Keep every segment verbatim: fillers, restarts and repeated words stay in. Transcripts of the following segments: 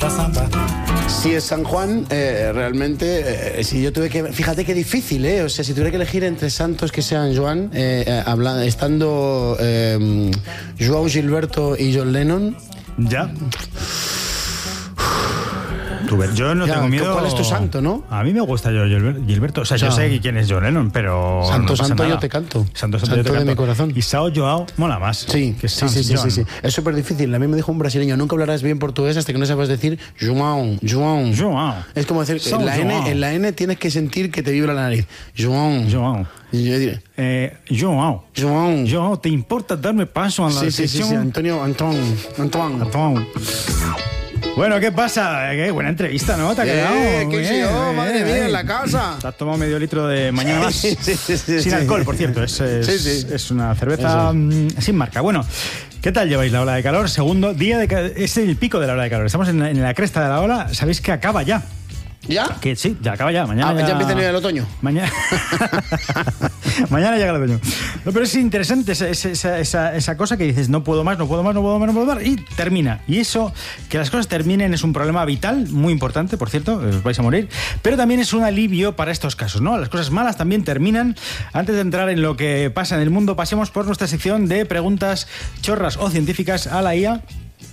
salsa samba. Si es San Juan, eh, realmente, eh, si yo tuve que... Fíjate qué difícil, ¿eh? O sea, si tuviera que elegir entre santos que sean Joan, eh, eh, habla, estando eh, Joao Gilberto y John Lennon... Ya. Yo no ya, tengo miedo. ¿Cuál es tu santo, no? A mí me gusta yo Gilberto. O sea, yo ya. sé quién es John Lennon, pero. Santo, no pasa santo, nada. yo te canto. Santo, santo, santo yo te de canto. mi corazón. Y Sao Joao mola más. Sí, que sí, sí, sí, sí, sí. Es súper difícil. A mí me dijo un brasileño: nunca hablarás bien portugués hasta que no sepas decir João, João. Joao. Es como decir, Sao en la, N, Joao. en la N tienes que sentir que te vibra la nariz. João. Joao. Y yo diré, Eh, Joao. João. Joao, ¿te importa darme paso a la Sí, sí, sí, sesión? sí, Antonio, Antón, Antoine. Antoine. Bueno, ¿qué pasa? Qué buena entrevista, ¿no? ¿Te ha quedado? Eh, Muy ¿qué bien, sé yo? muy Madre bien, mía, ¿eh? en la casa. Te has tomado medio litro de mañana más. Sí, sí, sí, sí, sin sí. alcohol, por cierto. Es, es, Sí, sí. es una cerveza Eso mm, sin marca. Bueno, ¿qué tal lleváis la ola de calor? Segundo día de calor. Es el pico de la ola de calor. Estamos en la, en la cresta de la ola. Sabéis que acaba ya. ¿Ya? Que sí, ya acaba ya. Mañana Ah, ya empieza el otoño. Mañana, Mañana llega el otoño. No, pero es interesante esa, esa, esa, esa cosa que dices, no puedo más, no puedo más, no puedo más, no puedo más, y termina. Y eso, que las cosas terminen, es un problema vital, muy importante, por cierto, os vais a morir, pero también es un alivio para estos casos, ¿no? Las cosas malas también terminan. Antes de entrar en lo que pasa en el mundo, pasemos por nuestra sección de preguntas chorras o científicas a la I A.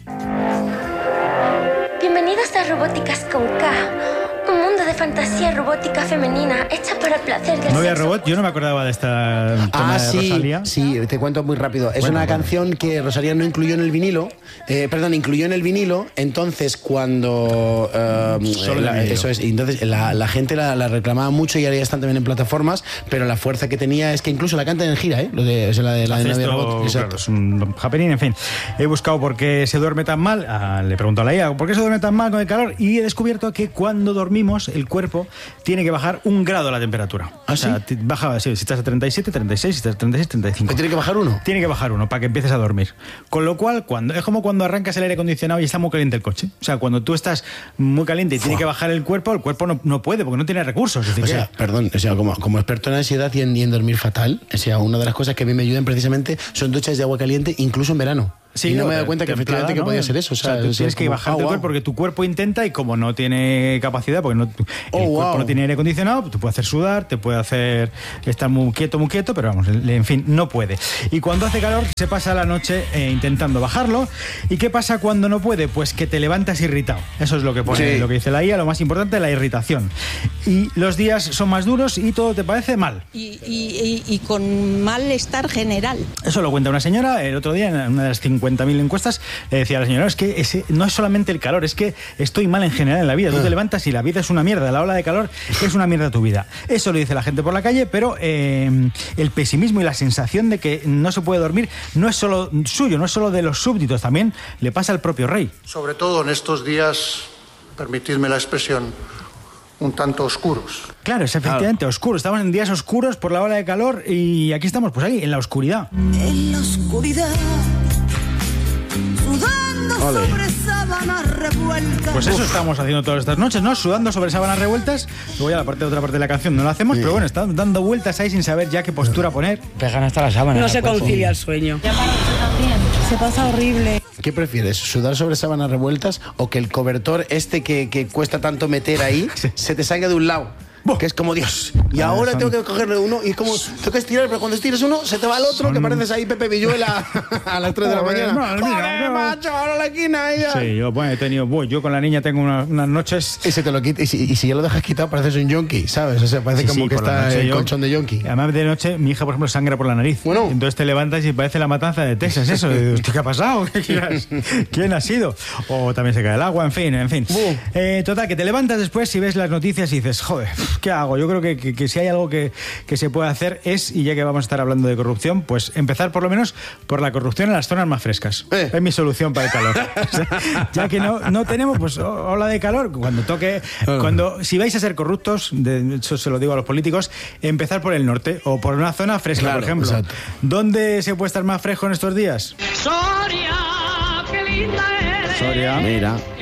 Bienvenidos a Robóticas con K. Un mundo de fantasía robótica femenina hecha para el placer del Novia sexo. Robot, yo no me acordaba de esta tema Ah, de sí, Rosalía. sí, te cuento muy rápido. Es Bueno, una bueno. canción que Rosalía no incluyó en el vinilo, eh, perdón, incluyó en el vinilo, entonces cuando... eh, Solo en el la, vinilo. eso es, y entonces la, la gente la, la reclamaba mucho y ahora ya están también en plataformas, pero la fuerza que tenía es que incluso la cantan en gira, ¿eh? Lo de, o sea, la de la de Hace Novia esto, Robot. claro, Exacto. es un happening, en fin. He buscado por qué se duerme tan mal. Ah, le pregunto a la I A, ¿por qué se duerme tan mal con el calor? Y he descubierto que cuando dormimos, el cuerpo tiene que bajar un grado la temperatura. ¿Ah, o sea, sí? te- baja, sí, si estás a treinta y siete, treinta y seis, si estás a treinta y seis, treinta y cinco. ¿Que tiene que bajar uno? Tiene que bajar uno para que empieces a dormir. Con lo cual, cuando es como cuando arrancas el aire acondicionado y está muy caliente el coche. O sea, cuando tú estás muy caliente y tiene Fua. que bajar el cuerpo, el cuerpo no, no puede porque no tiene recursos. Es decir, O sea, que- perdón, o sea, como, como experto en ansiedad y en, y en dormir fatal, o sea, una de las cosas que a mí me ayudan precisamente son duchas de agua caliente, incluso en verano. Sí, y no no, me he dado te- cuenta que templada, efectivamente que ¿no? podía ser eso. O sea, O sea, tú o sea, tienes que como, bajar ah, el wow. cuerpo porque tu cuerpo intenta y como no tiene capacidad, porque no, el Oh, cuerpo wow. no tiene aire acondicionado, te puede hacer sudar, te puede hacer estar muy quieto, muy quieto, pero vamos, en fin, no puede. Y cuando hace calor se pasa la noche eh, intentando bajarlo. ¿Y qué pasa cuando no puede? Pues que te levantas irritado. Eso es lo que pone, Sí. lo que dice la I A, lo más importante, la irritación. Y los días son más duros y todo te parece mal. Y, y- y- y con malestar general. Eso lo cuenta una señora el otro día en una de las cincuenta mil encuestas. Le decía a la señora, es que ese, no es solamente el calor, es que estoy mal en general en la vida. Tú te levantas y la vida es una mierda. La ola de calor es una mierda tu vida. Eso lo dice la gente por la calle, pero eh, el pesimismo y la sensación de que no se puede dormir no es solo suyo, no es solo de los súbditos, también le pasa al propio rey. Sobre todo en estos días, permitidme la expresión, un tanto oscuros. Claro, es efectivamente oscuro. Estamos en días oscuros por la ola de calor y aquí estamos, pues ahí, en la oscuridad. En la oscuridad, sudando Ole. sobre sábanas revueltas. Pues eso estamos haciendo todas estas noches, ¿no? Sudando sobre sábanas revueltas. Luego ya la parte de otra parte de la canción no lo hacemos, pero bueno, estamos dando vueltas ahí sin saber ya qué postura poner. Pegan hasta la sábana. No se concilia el sueño. Se pasa horrible. ¿Qué prefieres? ¿Sudar sobre sábanas revueltas o que el cobertor este que, que cuesta tanto meter ahí se te salga de un lado? Que es como Dios. Y Ah, ahora son- tengo que cogerle uno y es como tengo que estirar, pero cuando estiras uno se te va el otro, Son- que pareces ahí Pepe Villuela a las tres de la Joder, mañana. madre mía, Joder, no. macho, ahora la esquina ella. Sí, yo bueno, he tenido, voy, yo con la niña tengo unas, unas noches. Y se te lo quita, y si, y si ya lo dejas quitado pareces un yonki, ¿sabes? O sea, parece Sí, como sí, que por la está noche el yo- colchón de yonki. Además de noche, mi hija, por ejemplo, sangra por la nariz. Bueno. Entonces te levantas y parece la matanza de Texas, eso. Y dices, ¿qué ha pasado? ¿Quién, has- quién ha sido? O también se cae el agua, en fin, en fin. Buh. Eh, total, que te levantas después y ves las noticias y dices, joder, ¿qué hago? Yo creo que, que, que si hay algo que, que se puede hacer es, y ya que vamos a estar hablando de corrupción, pues empezar por lo menos por la corrupción en las zonas más frescas. Eh. Es mi solución para el calor. O sea, ya que no, no tenemos, pues, o- ola de calor, cuando toque, cuando, si vais a ser corruptos, de hecho se lo digo a los políticos, empezar por el norte o por una zona fresca, Claro, por ejemplo. exacto. ¿Dónde se puede estar más fresco en estos días? Soria, qué linda eres. Soria. Mira.